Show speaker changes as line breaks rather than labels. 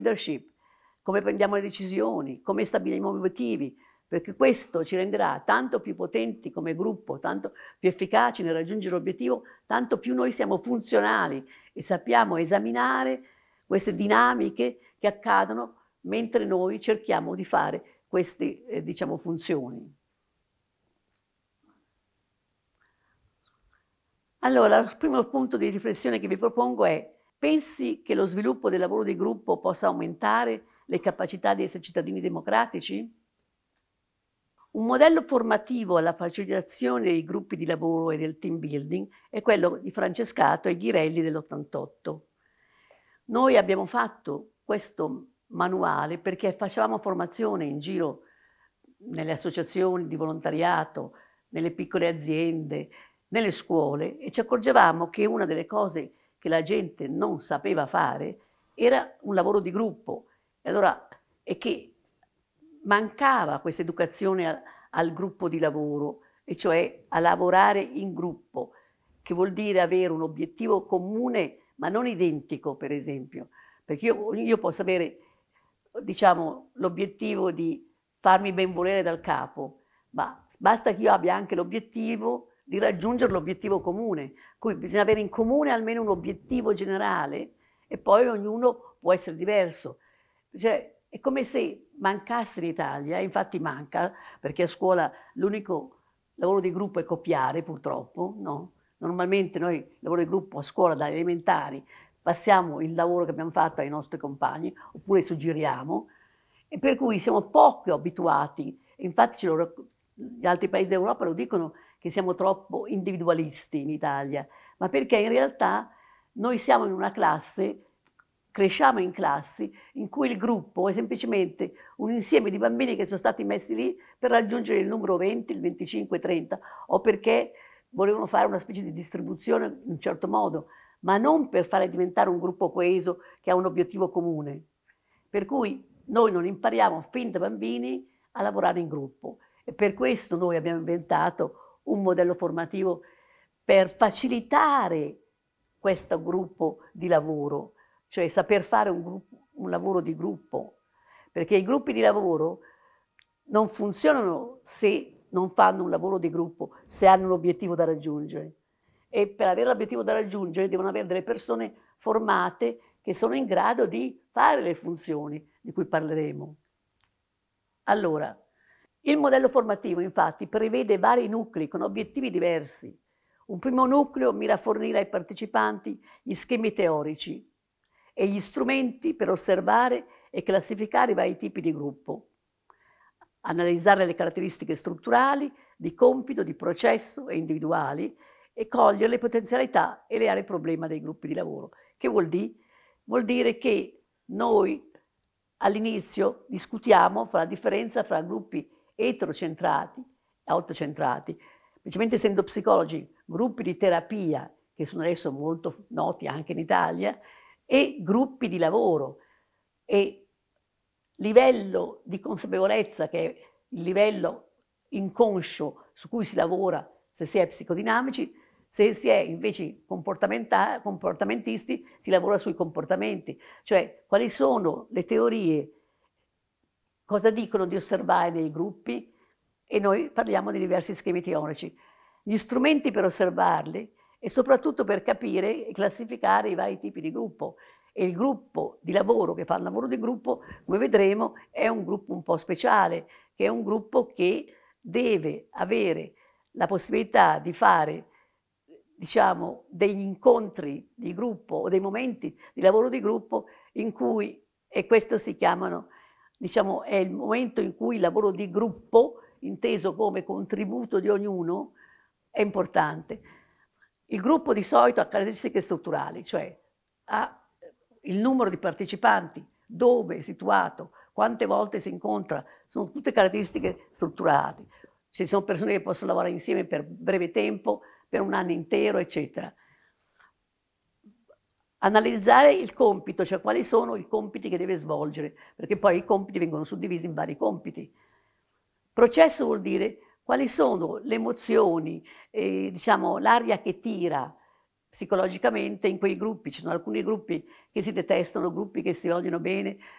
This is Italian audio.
leadership, come prendiamo le decisioni, come stabiliamo gli obiettivi, perché questo ci renderà tanto più potenti come gruppo, tanto più efficaci nel raggiungere l'obiettivo, tanto più noi siamo funzionali e sappiamo esaminare queste dinamiche che accadono mentre noi cerchiamo di fare queste, diciamo, funzioni. Allora, il primo punto di riflessione che vi propongo è: pensi che lo sviluppo del lavoro di gruppo possa aumentare le capacità di essere cittadini democratici? Un modello formativo alla facilitazione dei gruppi di lavoro e del team building è quello di Francescato e Ghirelli dell'88. Noi abbiamo fatto questo manuale perché facevamo formazione in giro nelle associazioni di volontariato, nelle piccole aziende, nelle scuole, e ci accorgevamo che una delle cose che la gente non sapeva fare era un lavoro di gruppo. E che mancava questa educazione al gruppo di lavoro, e cioè a lavorare in gruppo, che vuol dire avere un obiettivo comune ma non identico, per esempio, perché io posso avere, diciamo, l'obiettivo di farmi ben volere dal capo, ma basta che io abbia anche l'obiettivo di raggiungere l'obiettivo comune, cui bisogna avere in comune almeno un obiettivo generale e poi ognuno può essere diverso. Cioè, è come se mancasse in Italia, e infatti manca, perché a scuola l'unico lavoro di gruppo è copiare, purtroppo, no? Normalmente noi il lavoro di gruppo a scuola, dalle elementari, passiamo il lavoro che abbiamo fatto ai nostri compagni, oppure suggeriamo, e per cui siamo poco abituati. Infatti gli altri paesi d'Europa lo dicono che siamo troppo individualisti in Italia, ma perché in realtà noi siamo in una classe, cresciamo in classi in cui il gruppo è semplicemente un insieme di bambini che sono stati messi lì per raggiungere il numero 20, il 25, 30, o perché volevano fare una specie di distribuzione in un certo modo, ma non per fare diventare un gruppo coeso che ha un obiettivo comune. Per cui noi non impariamo fin da bambini a lavorare in gruppo, e per questo noi abbiamo inventato un modello formativo per facilitare questo gruppo di lavoro, cioè saper fare un lavoro di gruppo, perché i gruppi di lavoro non funzionano se non fanno un lavoro di gruppo, se hanno un obiettivo da raggiungere. E per avere l'obiettivo da raggiungere devono avere delle persone formate che sono in grado di fare le funzioni di cui parleremo. Allora, il modello formativo infatti prevede vari nuclei con obiettivi diversi. Un primo nucleo mira a fornire ai partecipanti gli schemi teorici e gli strumenti per osservare e classificare i vari tipi di gruppo, analizzare le caratteristiche strutturali, di compito, di processo e individuali, e cogliere le potenzialità e le aree problema dei gruppi di lavoro. Che vuol dire? Vuol dire che noi all'inizio discutiamo la differenza fra gruppi eterocentrati e autocentrati, specialmente essendo psicologi, gruppi di terapia, che sono adesso molto noti anche in Italia, e gruppi di lavoro, e livello di consapevolezza, che è il livello inconscio su cui si lavora se si è psicodinamici. Se si è invece comportamentisti, si lavora sui comportamenti, cioè quali sono le teorie, cosa dicono di osservare nei gruppi, e noi parliamo di diversi schemi teorici, gli strumenti per osservarli e soprattutto per capire e classificare i vari tipi di gruppo. E il gruppo di lavoro che fa il lavoro di gruppo, come vedremo, è un gruppo un po' speciale, che è un gruppo che deve avere la possibilità di fare, diciamo, degli incontri di gruppo o dei momenti di lavoro di gruppo in cui, e questo si chiamano, diciamo, è il momento in cui il lavoro di gruppo, inteso come contributo di ognuno, è importante. Il gruppo di solito ha caratteristiche strutturali, cioè ha il numero di partecipanti, dove è situato, quante volte si incontra, sono tutte caratteristiche strutturali. Ci sono persone che possono lavorare insieme per breve tempo, per un anno intero, eccetera. Analizzare il compito, cioè quali sono i compiti che deve svolgere, perché poi i compiti vengono suddivisi in vari compiti. Processo vuol dire quali sono le emozioni, diciamo, l'aria che tira psicologicamente in quei gruppi. Ci sono alcuni gruppi che si detestano, gruppi che si vogliono bene,